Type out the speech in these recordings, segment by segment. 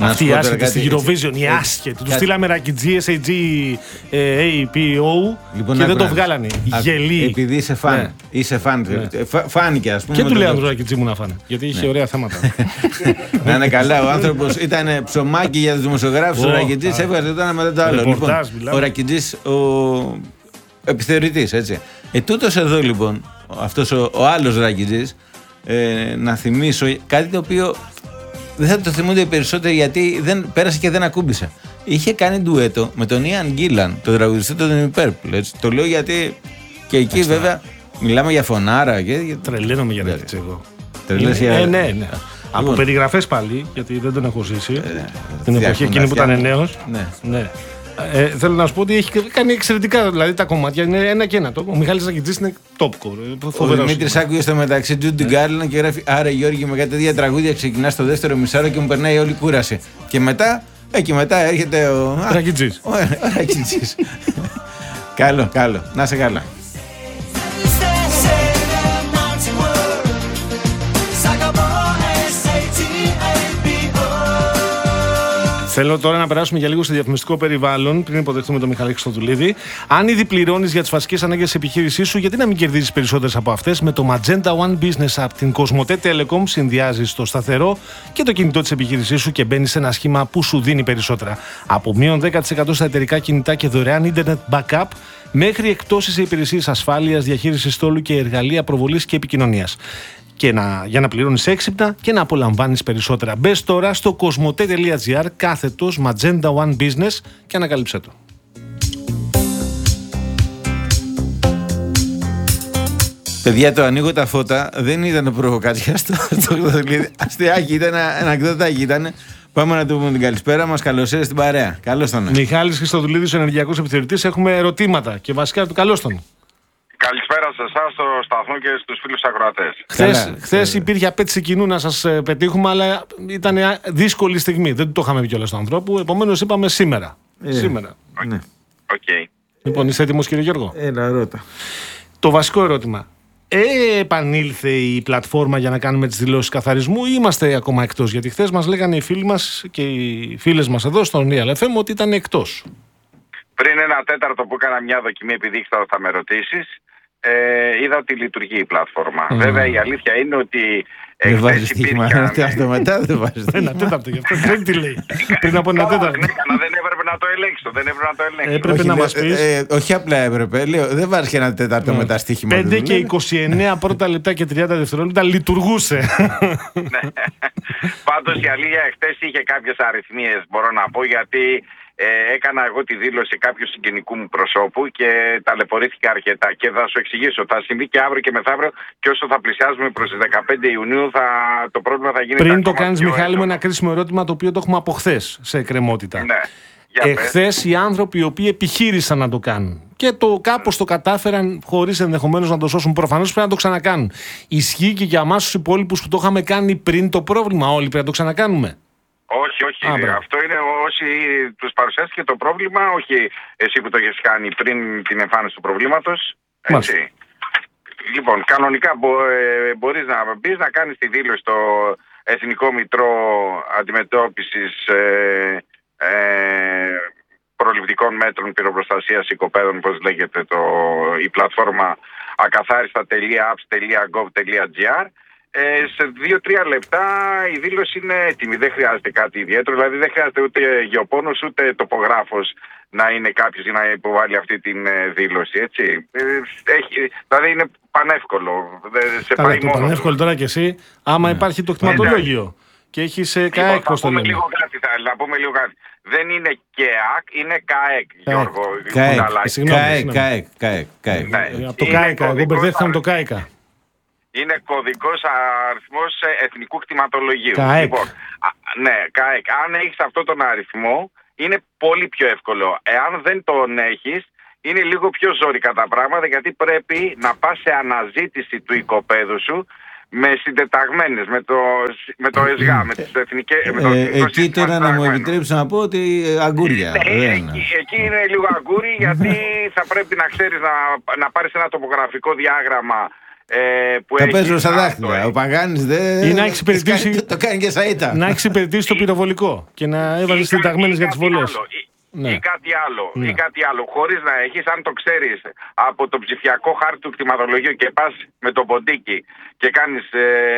Αυτή η άσχετη στη Eurovision, η άσχετη. Του στείλαμε Ρακιτζή, SAG, APO λοιπόν, και δεν το βγάλανε. Γελί. Επειδή είσαι φαν. Ναι. Είσαι φαν. Ναι. Φάνηκε, ας πούμε. Και του λέει Ανδρού Ρακιτζή μου να φάνε. Γιατί είχε ωραία θέματα. Να είναι καλά. Ο άνθρωπος ήταν ψωμάκι για τους δημοσιογράφους. Ο Ρακιτζής έβγαζε το ένα μετά το άλλο. Λοιπόν, ο Ρακιτζής, ο επιθεωρητής, έτσι. Τούτος εδώ λοιπόν, αυτός ο άλλος Ρακιτζής, να θυμίσω κάτι το οποίο δεν θα το θυμούνται οι περισσότεροι γιατί δεν πέρασε και δεν ακούμπησε. Είχε κάνει ντουέτο με τον Ιαν Γκίλαν, τον τραγουδιστή του Deep Purple. Το λέω γιατί και εκεί βέβαια μιλάμε για φωνάρα. Τρελαίνομαι για Ρακιτζή εγώ. Ναι. Από περιγραφές πάλι, γιατί δεν τον έχω ζήσει. Την εποχή εκείνη που ήταν νέος. Ναι. Θέλω να σου πω ότι έχει κάνει εξαιρετικά, δηλαδή τα κομμάτια είναι ένα και ένα. Ο Μιχάλης Ρακιτζής είναι τόπικο. Ο Δημήτρης άκουγε στο μεταξύ Judy Garland και γράφει «Άρα Γιώργη με κάτι τέτοια τραγούδια ξεκινά στο δεύτερο μισάρο και μου περνάει όλη η κούραση». Και μετά έρχεται ο Ρακιτζής. Ο Ρακιτζής. Καλό. Να είσαι καλά. Θέλω τώρα να περάσουμε για λίγο στο διαφημιστικό περιβάλλον πριν υποδεχτούμε τον Μιχάλη Χριστοδουλίδη. Αν ήδη πληρώνεις για τις βασικές ανάγκες της επιχείρησής σου, γιατί να μην κερδίζεις περισσότερες από αυτές? Με το Magenta One Business App, την Κοσμοτέ Telecom συνδυάζεις το σταθερό και το κινητό της επιχείρησής σου και μπαίνεις σε ένα σχήμα που σου δίνει περισσότερα. Από μείον 10% στα εταιρικά κινητά και δωρεάν Internet Backup, μέχρι εκπτώσεις σε υπηρεσίες ασφάλειας, διαχείρισης στόλου και εργαλεία προβολής και επικοινωνίας. Για να πληρώνεις έξυπνα και να απολαμβάνεις περισσότερα. Μπες τώρα στο cosmote.gr / Magenta One Business και ανακάλυψέ το. Παιδιά, το ανοίγω τα φώτα δεν ήταν προβοκάτσια στο αστείακι, ήταν ανακδοτάκι ήταν. Πάμε να του πούμε την καλησπέρα μας. Καλώς ήρθατε στην παρέα. Καλώς τον. Μιχάλης Χριστοδουλίδης, ο ενεργειακός επιθεωρητής. Έχουμε ερωτήματα και βασικά του καλώς τον. Καλησπέρα σε εσάς, στο σταθμό και στους φίλους ακροατές. Χθες υπήρχε απέτηση κοινού να σας πετύχουμε, αλλά ήταν δύσκολη στιγμή. Δεν το είχαμε πει κιόλας στον ανθρώπου. Επομένως είπαμε σήμερα. Σήμερα. Ναι. Okay. Λοιπόν, είσαι έτοιμος, κύριε Γιώργο? Έλα, ρώτα. Το βασικό ερώτημα. Επανήλθε η πλατφόρμα για να κάνουμε τις δηλώσεις καθαρισμού ή είμαστε ακόμα εκτός? Γιατί χθες μας λέγανε οι φίλοι μας και οι φίλες μας εδώ στον Real FM ότι ήταν εκτός. Πριν ένα τέταρτο που έκανα μια δοκιμή, επειδή ήξερα ότι θα με ρωτήσεις, είδα ότι λειτουργεί η πλατφόρμα. Βέβαια η αλήθεια είναι ότι δεν βάζεις στοίχημα ένα τέταρτο μετά, δεν βάζεις. Ένα τέταρτο, γι' αυτό δεν τι λέει. Πριν από ένα τέταρτο. Δεν έπρεπε να το ελέγξω. Έπρεπε να μας πεις. Όχι απλά έπρεπε, λέω, δεν βάζεις και ένα τέταρτο μετά στοίχημα. 5 και 29 πρώτα λεπτά και 30 δευτερόλεπτα λειτουργούσε. Πάντως η αλήθεια χτες είχε κάποιες αριθμίες, μπορώ να πω, γιατί έκανα εγώ τη δήλωση κάποιου συγγενικού μου προσώπου και ταλαιπωρήθηκα αρκετά. Και θα σου εξηγήσω, θα συμβεί και αύριο και μεθαύριο, και όσο θα πλησιάζουμε προς τις 15 Ιουνίου το πρόβλημα θα γίνει. Πριν το κάνεις, Μιχάλη, με ένα κρίσιμο ερώτημα το οποίο το έχουμε από χθες σε εκκρεμότητα. Ναι. Εχθές οι άνθρωποι οι οποίοι επιχείρησαν να το κάνουν και κάπως το κατάφεραν χωρίς ενδεχομένως να το σώσουν, προφανώς πρέπει να το ξανακάνουν. Ισχύει και για εμάς τους υπόλοιπους που το είχαμε κάνει πριν το πρόβλημα? Όλοι πρέπει να το ξανακάνουμε? Όχι. Αυτό είναι όσοι τους παρουσιάστηκε το πρόβλημα, όχι εσύ που το έχεις κάνει πριν την εμφάνιση του προβλήματος. Έτσι. Λοιπόν, κανονικά μπορείς να μπεις να κάνεις τη δήλωση στο Εθνικό Μητρό Αντιμετώπισης προληπτικών μέτρων πυροπροστασίας οικοπαίδων, πώς λέγεται η πλατφόρμα ακαθάριστα.apps.gov.gr. Σε 2-3 λεπτά η δήλωση είναι έτοιμη. Δεν χρειάζεται κάτι ιδιαίτερο. Δηλαδή δεν χρειάζεται ούτε γεωπόνος ούτε τοπογράφος να είναι κάποιος για να υποβάλει αυτή την δήλωση. Έτσι. Δηλαδή είναι πανεύκολο. Σε πάει μόνο. Πανεύκολο τώρα κι εσύ, άμα υπάρχει το κτηματολόγιο και έχεις ΚΑΕΚ, πώς το λέμε. Να πούμε λίγο κάτι. Δεν είναι ΚΕΑΚ, είναι ΚΑΕΚ, Γιώργο. ΚΑΕΚ. Από το ΚΑΕΚΑ, εγώ μπερδεύτηκα με το ΚΑΕΚΑ. Είναι κωδικός αριθμός εθνικού κτηματολογίου. ΚΑΕΚ. Λοιπόν, ναι, ΚΑΕΚ. Αν έχεις αυτόν τον αριθμό, είναι πολύ πιο εύκολο. Εάν δεν τον έχεις, είναι λίγο πιο ζόρικα τα πράγματα, γιατί πρέπει να πας σε αναζήτηση του οικοπαίδου σου με συντεταγμένες, με το ΕΣΓΑ, με τις εθνικές... εκεί τώρα να μου επιτρέψει να πω ότι αγκούρια. Εκεί είναι λίγο αγκούρι, γιατί θα πρέπει να ξέρεις να πάρεις ένα τοπογραφικό διάγραμμα που τα παίζω στα δάχτυλα. Ο Παγάνης δεν. Το κάνει και σαΐτα. Να εξυπηρετήσει το πυροβολικό και να έβαζε συνταγμένες για τις βολές. Ναι. Ή κάτι άλλο, χωρίς να έχεις, αν το ξέρεις από το ψηφιακό χάρτη του κτηματολογίου και πας με το ποντίκι και κάνεις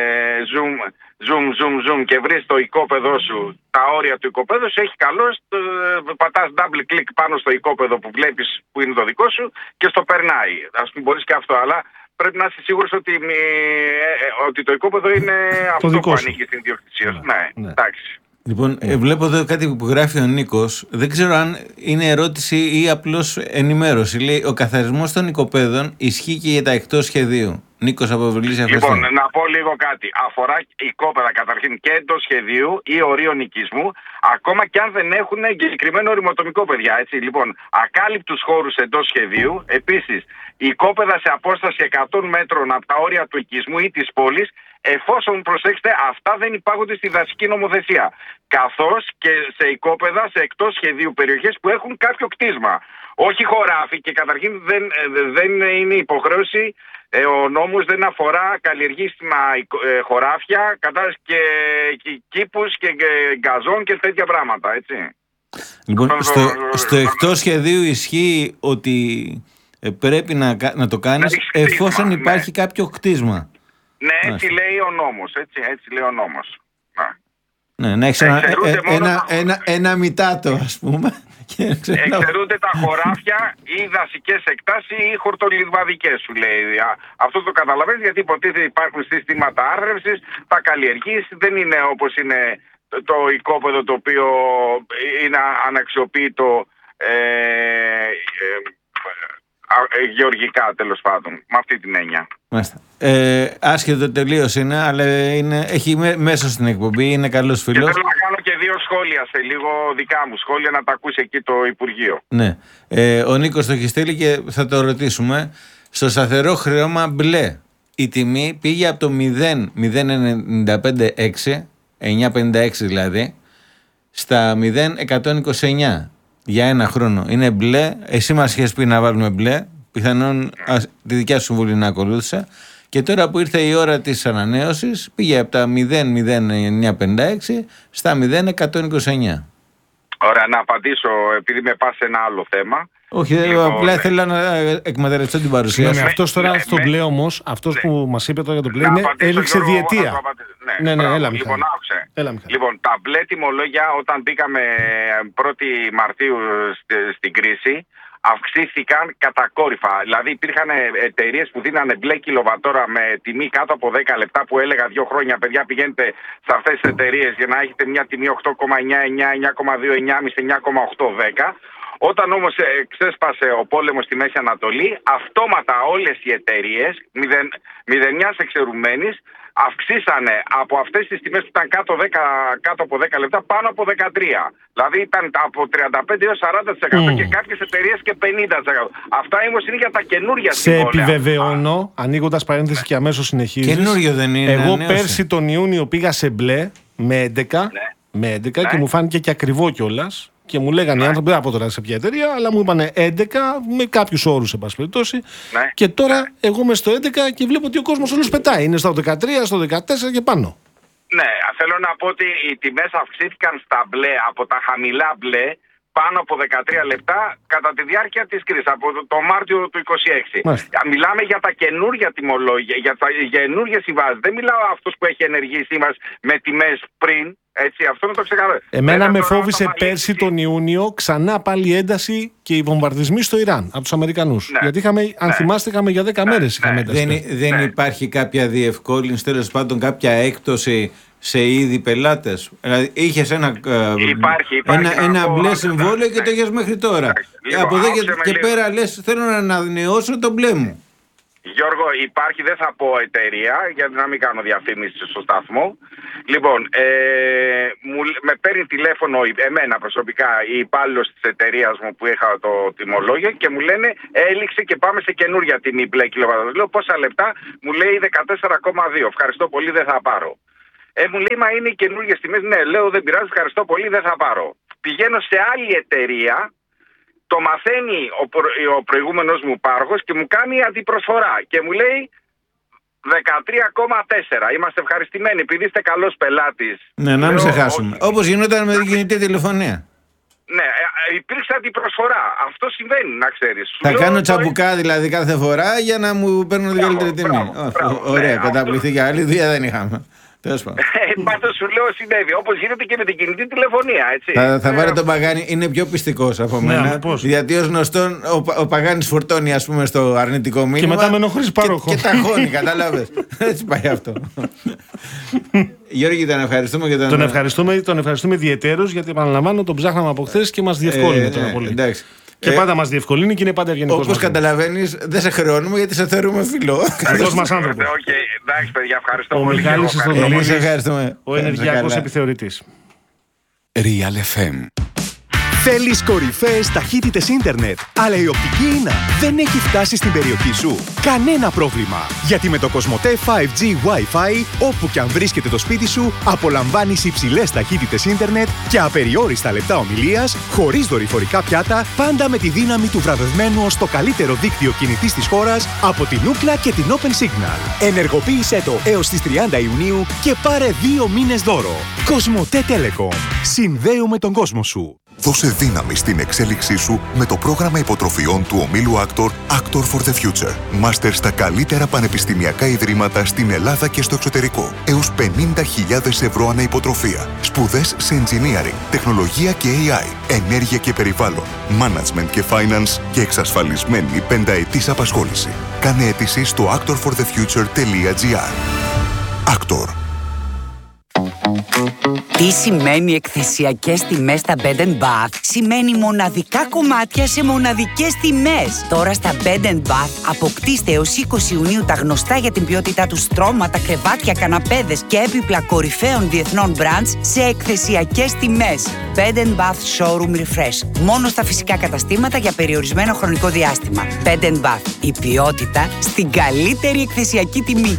zoom και βρεις το οικόπεδο σου, τα όρια του οικόπεδου σου, έχει καλώς, πατάς double click πάνω στο οικόπεδο που βλέπεις που είναι το δικό σου και στο περνάει. Ας πούμε μπορείς και αυτό, αλλά πρέπει να είσαι σίγουρος ότι το οικόπεδο είναι αυτό που ανήκει στην ιδιοκτησία σου. Ναι, εντάξει. Λοιπόν, βλέπω εδώ κάτι που γράφει ο Νίκος. Δεν ξέρω αν είναι ερώτηση ή απλώς ενημέρωση. Λέει: ο καθαρισμός των οικοπαίδων ισχύει και για τα εκτός σχεδίου. Νίκος από Βουλής, ευχαριστώ. Λοιπόν, να πω λίγο κάτι. Αφορά οικόπεδα καταρχήν και εντός σχεδίου ή ορίων οικισμού, ακόμα και αν δεν έχουν εγκεκριμένο οριμοτομικό, παιδιά. Έτσι. Λοιπόν, ακάλυπτους χώρους εντός σχεδίου. Επίσης, οικόπεδα σε απόσταση 100 μέτρων από τα όρια του οικισμού ή της πόλης, εφόσον, προσέξτε, αυτά δεν υπάρχονται στη δασική νομοθεσία. Καθώς και σε οικόπεδα σε εκτός σχεδίου περιοχές που έχουν κάποιο κτίσμα. Όχι χωράφι, και καταρχήν δεν είναι υποχρέωση. Ο νόμος δεν αφορά καλλιεργήσιμα χωράφια, και κήπους και γκαζόν και τέτοια πράγματα, έτσι. Λοιπόν, στο εκτός σχεδίου ισχύει ότι πρέπει να το κάνεις εφόσον υπάρχει κάποιο κτίσμα. Ναι, έτσι λέει ο νόμος. Έτσι λέει ο νόμος. Ναι, να έχεις ένα μητάτο, ας πούμε. Εξαιρούνται τα χωράφια ή δασικές εκτάσεις ή χορτολιβαδικές, σου λέει. Αυτό το καταλαβαίνεις, γιατί υποτίθεται υπάρχουν συστήματα άρρευσης, τα καλλιεργείς, δεν είναι όπως είναι το οικόπεδο το οποίο είναι αναξιοποιητό γεωργικά, τέλος πάντων, με αυτή την έννοια. Άσχετο τελείως είναι, αλλά έχει μέσα στην εκπομπή, είναι καλός φίλος. Και θέλω να κάνω και 2 σχόλια σε λίγο, δικά μου σχόλια, να τα ακούσει εκεί το Υπουργείο. Ναι. Ο Νίκος το έχει στείλει και θα το ρωτήσουμε. Στο σταθερό χρέωμα μπλε, η τιμή πήγε από το 0,956, 9,56 δηλαδή, στα 0,129 για ένα χρόνο. Είναι μπλε. Εσύ μας είχες πει να βάλουμε μπλε. Πιθανόν τη δικιά σου συμβουλή να ακολούθησα. Και τώρα που ήρθε η ώρα της ανανέωσης, πήγε από τα 0,0956 στα 0,129. Ωραία, να απαντήσω, επειδή με πας σε ένα άλλο θέμα. Όχι, απλά ήθελα να εκμεταλλευτώ την παρουσία σου. Αυτός τώρα στο μπλε όμως, αυτός που μας είπε τώρα για το μπλε, έληξε διετία. Ναι, έλα, λοιπόν, άκουσε. Λοιπόν, τα μπλε τιμολόγια, όταν μπήκαμε 1η Μαρτίου στην κρίση, αυξήθηκαν κατακόρυφα. Δηλαδή υπήρχαν εταιρείες που δίνανε μπλε κιλοβατόρα με τιμή κάτω από 10 λεπτά, που έλεγα 2 χρόνια, παιδιά, πηγαίνετε σε αυτές τις εταιρείες για να έχετε μια τιμή 8,99, 9,2, 9,5, 9,8, 10. Όταν όμως ξέσπασε ο πόλεμος στη Μέση Ανατολή, αυτόματα όλες οι εταιρείες, μηδενιάς εξαιρουμένης, αυξήσανε από αυτές τις τιμές που ήταν κάτω από 10 λεπτά πάνω από 13. Δηλαδή ήταν από 35% έως 40% και κάποιες εταιρείες και 50%. Αυτά όμως είναι για τα καινούργια συμβόλαια. Σε επιβεβαιώνω, ανοίγοντας παρένθεση και αμέσως συνεχίζεις. Καινούριο δεν είναι. Εγώ πέρσι τον Ιούνιο πήγα σε μπλε με 11, και μου φάνηκε και ακριβό κιόλας. Και μου λέγανε οι άνθρωποι, δεν από τώρα σε ποια εταιρεία, αλλά μου είπανε 11 με κάποιους όρους, εν πάση περιπτώσει. Και τώρα εγώ είμαι στο 11 και βλέπω ότι ο κόσμος όλος πετάει. Είναι στο 13, στο 14 και πάνω. Ναι, θέλω να πω ότι οι τιμές αυξήθηκαν στα μπλε, από τα χαμηλά μπλε, πάνω από 13 λεπτά κατά τη διάρκεια της κρίσης, από το Μάρτιο του 2026. Μιλάμε για τα καινούργια τιμολόγια, για καινούργιες συμβάσεις. Δεν μιλάω αυτούς που έχει ενεργή σύμβαση με τιμές πριν. Έτσι, αυτό να το ξεκαθαρίσω. Εμένα με φόβησε πέρσι τον Ιούνιο ξανά πάλι ένταση και οι βομβαρδισμοί στο Ιράν από τους Αμερικανούς. Γιατί αν θυμάστε, είχαμε για 10 μέρες ένταση. Δεν υπάρχει κάποια διευκόλυνση, τέλος πάντων κάποια έκπτωση σε είδη πελάτες? Δηλαδή είχες ένα μπλε συμβόλαιο και το είχες μέχρι τώρα. Από εδώ και πέρα λες, θέλω να ανανεώσω το μπλε μου. Γιώργο, υπάρχει, δεν θα πω εταιρεία, γιατί να μην κάνω διαφήμιση στο σταθμό. Λοιπόν, με παίρνει τηλέφωνο εμένα προσωπικά η υπάλληλος της εταιρείας μου που είχα το τιμολόγιο και μου λένε έληξε και πάμε σε καινούρια τιμή μπλε κιλοβατόρα. Λέω πόσα λεπτά? Μου λέει 14,2. Ευχαριστώ πολύ, δεν θα πάρω. Μου λέει μα είναι οι καινούργιες τιμές. Ναι, λέω δεν πειράζει, ευχαριστώ πολύ, δεν θα πάρω. Πηγαίνω σε άλλη εταιρεία. Το μαθαίνει ο προηγούμενος μου πάροχος και μου κάνει αντιπροσφορά και μου λέει 13,4. Είμαστε ευχαριστημένοι επειδή είστε καλός πελάτης. Ναι, να μην σε χάσουμε. Όπως γινόταν με την κινητή τηλεφωνία. Ναι, υπήρξε αντιπροσφορά. Αυτό συμβαίνει, να ξέρεις. Θα κάνω τσαμπουκά δηλαδή κάθε φορά για να μου παίρνουν την καλύτερη τιμή. Ωραία, καταπληκτική. Άλλη δουλειά δεν είχαμε. Πάντως σου λέω συνέβη. Όπως γίνεται και με την κινητή τηλεφωνία, έτσι. Θα βάλω τον Παγάνη, είναι πιο πιστικός από μένα. Γιατί ως γνωστόν ο Παγάνης φορτώνει, ας πούμε, στο αρνητικό μήνυμα. Και μετά με ενοχλείς πάροχο. Και ταχώνει, κατάλαβες. Έτσι πάει αυτό. Γιώργη, τον ευχαριστούμε και τον ευχαριστούμε ιδιαιτέρως, γιατί επαναλαμβάνω, τον ψάχναμε από χθες και μας διευκόλυνε τώρα πολύ. Εντάξει. Και πάντα μας διευκολύνει και είναι πάντα ευγενικός. Όπως καταλαβαίνεις, δεν σε χρεώνουμε γιατί σε θεωρούμε φιλό. Καλός μας άνθρωπος. Εντάξει, παιδιά, ευχαριστώ ο πολύ. Μιχάλης Χριστοδουλίδης, ο ενεργειακός επιθεωρητής. Real FM. Θέλεις κορυφαίες ταχύτητες ίντερνετ, αλλά η οπτική ίνα δεν έχει φτάσει στην περιοχή σου? Κανένα πρόβλημα, γιατί με το Κοσμοτέ 5G Wi-Fi, όπου και αν βρίσκεται το σπίτι σου, απολαμβάνεις υψηλές ταχύτητες ίντερνετ και απεριόριστα λεπτά ομιλίας, χωρίς δορυφορικά πιάτα, πάντα με τη δύναμη του βραβευμένου ως το καλύτερο δίκτυο κινητής της χώρας από την Ookla και την Open Signal. Ενεργοποίησέ το έως τις 30 Ιουνίου και πάρε 2 μήνες δώρο. Κοσμοτέ Telecom. Συνδέουμε τον κόσμο σου. Δώσε δύναμη στην εξέλιξή σου με το πρόγραμμα υποτροφιών του ομίλου Actor for the Future. Μάστερ στα καλύτερα πανεπιστημιακά ιδρύματα στην Ελλάδα και στο εξωτερικό. Έως 50.000 ευρώ ανά υποτροφία. Σπουδές σε engineering, τεχνολογία και AI, ενέργεια και περιβάλλον, management και finance και εξασφαλισμένη 5ετής απασχόληση. Κάνε αίτηση στο actorforthefuture.gr. Actor. Τι σημαίνει εκθεσιακές τιμές στα Bed & Bath? Σημαίνει μοναδικά κομμάτια σε μοναδικές τιμές. Τώρα στα Bed & Bath αποκτήστε έως 20 Ιουνίου τα γνωστά για την ποιότητά τους στρώματα, κρεβάτια, καναπέδες και έπιπλα κορυφαίων διεθνών brands σε εκθεσιακές τιμές. Bed & Bath Showroom Refresh. Μόνο στα φυσικά καταστήματα για περιορισμένο χρονικό διάστημα. Bed & Bath. Η ποιότητα στην καλύτερη εκθεσιακή τιμή.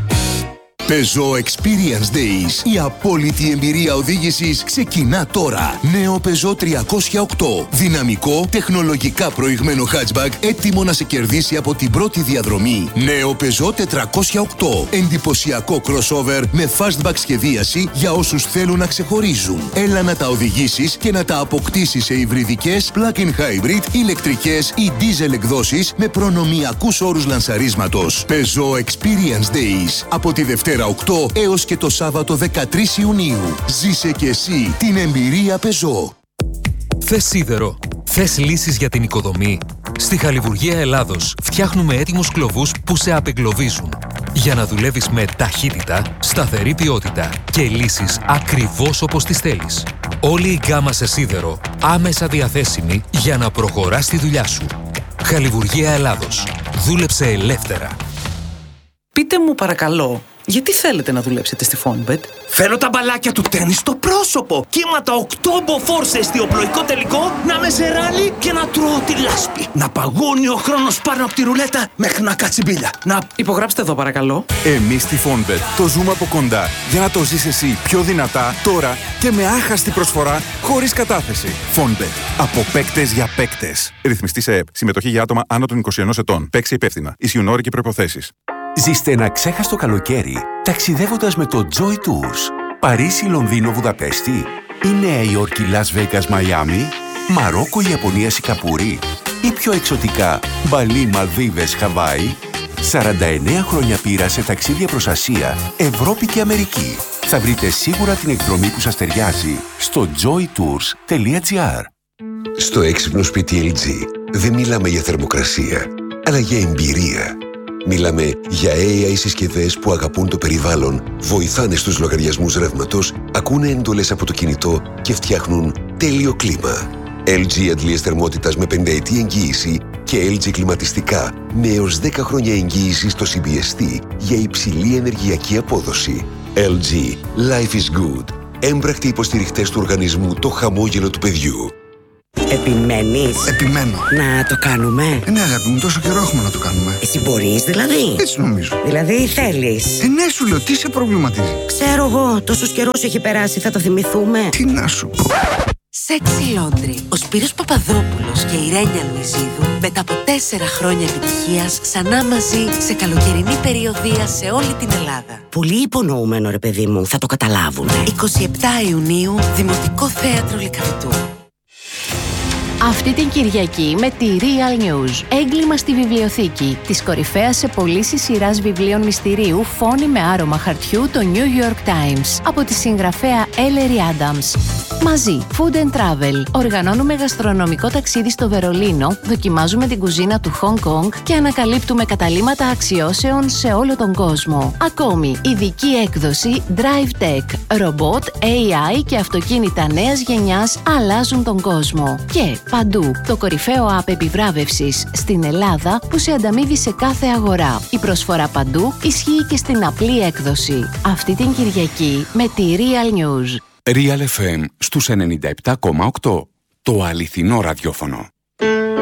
Peugeot Experience Days. Η απόλυτη εμπειρία οδήγησης ξεκινά τώρα. Νέο Peugeot 308. Δυναμικό, τεχνολογικά προηγμένο hatchback, έτοιμο να σε κερδίσει από την πρώτη διαδρομή. Νέο Peugeot 408. Εντυπωσιακό crossover με fastback σχεδίαση για όσους θέλουν να ξεχωρίζουν. Έλα να τα οδηγήσεις και να τα αποκτήσεις σε υβριδικές, plug-in hybrid, ηλεκτρικές ή diesel εκδόσεις με προνομιακούς όρους λανσαρίσματος. Peugeot Experience Days. Από τη Δευτέρα 8 έως και το Σάββατο 13 Ιουνίου. Ζήσε και εσύ την εμπειρία Peugeot. Θες σίδερο? Θες λύσεις για την οικοδομή? Στη Χαλιβουργία Ελλάδος φτιάχνουμε έτοιμους κλωβούς που σε απεγκλωβίζουν. Για να δουλεύεις με ταχύτητα, σταθερή ποιότητα και λύσεις ακριβώς όπως τις θέλεις. Όλη η γκάμα σε σίδερο άμεσα διαθέσιμη για να προχωράς τη δουλειά σου. Χαλιβουργία Ελλάδος. Δούλεψε ελεύθερα. Πείτε μου παρακαλώ, γιατί θέλετε να δουλέψετε στη Fonbet? Θέλω τα μπαλάκια του τένις στο πρόσωπο. Κύματα 8 μποφόρ σε εστιοπλοϊκό τελικό, να με σε ράλι και να τρώω τη λάσπη. Να παγώνει ο χρόνος πάνω από τη ρουλέτα μέχρι να κάτσει μπίλια. Να υπογράψτε εδώ παρακαλώ. Εμείς στη Fonbet το ζούμε από κοντά για να το ζεις εσύ πιο δυνατά τώρα και με άχαστη προσφορά χωρίς κατάθεση. Fonbet. Από παίκτες για παίκτες. Ρυθμιστή σε ΕΠ. Συμμετοχή για άτομα άνω των 21 ετών. Παίξει υπεύθυνα. Ισχύουν όροι και προϋποθέσεις. Ζήστε ένα ξέχαστο καλοκαίρι ταξιδεύοντας με το Joy Tours. Παρίσι, Λονδίνο, Βουδαπέστη ή Νέα Υόρκη, Λας Βέγκας, Μαϊάμι, Μαρόκο, Ιαπωνία, Σικαπούρη ή πιο εξωτικά Μπαλί, Μαλδίβες, Χαβάη. 49 χρόνια πείρα σε ταξίδια προς Ασία, Ευρώπη και Αμερική. Θα βρείτε σίγουρα την εκδρομή που σας ταιριάζει στο joytours.gr. Στο έξυπνο σπίτι LG δεν μιλάμε για θερμοκρασία, αλλά για εμπειρία. Μιλάμε για AI συσκευές που αγαπούν το περιβάλλον, βοηθάνε στους λογαριασμούς ρεύματος, ακούνε εντολές από το κινητό και φτιάχνουν τέλειο κλίμα. LG αντλίες θερμότητας με 5ετή εγγύηση και LG κλιματιστικά με έως 10 χρόνια εγγύηση στο CBST για υψηλή ενεργειακή απόδοση. LG. Life is good. Έμπρακτοι υποστηριχτές του οργανισμού Το Χαμόγελο του Παιδιού. Επιμένεις? Επιμένω. Να το κάνουμε? Ναι, αγάπη μου, τόσο καιρό έχουμε να το κάνουμε. Εσύ μπορείς δηλαδή? Έτσι νομίζω. Δηλαδή θέλεις? Ναι, σου λέω, τι σε προβληματίζει? Ξέρω εγώ, τόσος καιρός έχει περάσει, θα το θυμηθούμε. Τι να σου πω. Sexy Laundry. Ο Σπύρος Παπαδόπουλος και η Ρένια Λουιζίδου μετά από 4 χρόνια επιτυχίας ξανά μαζί σε καλοκαιρινή περιοδεία σε όλη την Ελλάδα. Πολύ υπονοούμενο ρε παιδί μου, θα το καταλάβουν. 27 Ιουνίου, Δημοτικό Θέατρο Λυκαβητού. Αυτή την Κυριακή με τη Real News. Έγκλημα στη βιβλιοθήκη. Της κορυφαίας σε πωλήσεις σειράς βιβλίων μυστηρίου Φόνοι με άρωμα χαρτιού, το New York Times. Από τη συγγραφέα Ellery Adams. Μαζί, Food and Travel. Οργανώνουμε γαστρονομικό ταξίδι στο Βερολίνο, δοκιμάζουμε την κουζίνα του Hong Kong και ανακαλύπτουμε καταλύματα αξιώσεων σε όλο τον κόσμο. Ακόμη, ειδική έκδοση Drive Tech. Ρομπότ, AI και αυτοκίνητα νέας γενιάς αλλάζουν τον κόσμο. Και παντού, το κορυφαίο app επιβράβευσης στην Ελλάδα που σε ανταμείβει σε κάθε αγορά. Η προσφορά παντού ισχύει και στην απλή έκδοση. Αυτή την Κυριακή με τη Real News. Real FM στους 97,8. Το αληθινό ραδιόφωνο.